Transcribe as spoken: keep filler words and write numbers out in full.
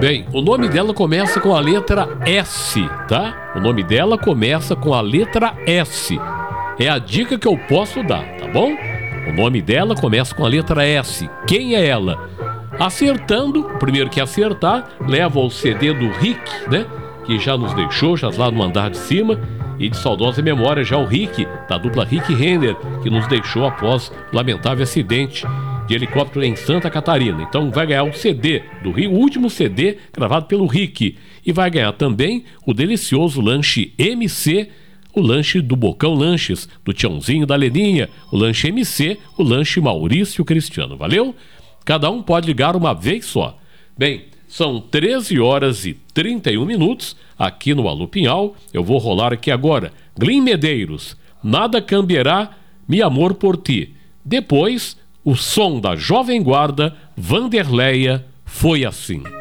Bem, o nome dela começa com a letra S, tá? O nome dela começa com a letra S. É a dica que eu posso dar, tá bom? O nome dela começa com a letra S. Quem é ela? Acertando, o primeiro que acertar, leva o C D do Rick, né? Que já nos deixou, já lá no andar de cima. E de saudosa memória já o Rick, da dupla Rick Renner, que nos deixou após lamentável acidente de helicóptero em Santa Catarina. Então vai ganhar o C D do Rick, o último C D gravado pelo Rick. E vai ganhar também o delicioso lanche M C, o lanche do Bocão Lanches, do Tiãozinho da Leninha, o lanche M C, o lanche Maurício Cristiano. Valeu? Cada um pode ligar uma vez só. Bem, são treze horas e trinta e um minutos aqui no Alô Pinhal. Eu vou rolar aqui agora. Glim Medeiros, Nada Cambiará, Mi Amor por Ti. Depois, o som da Jovem Guarda, Vanderleia, Foi Assim.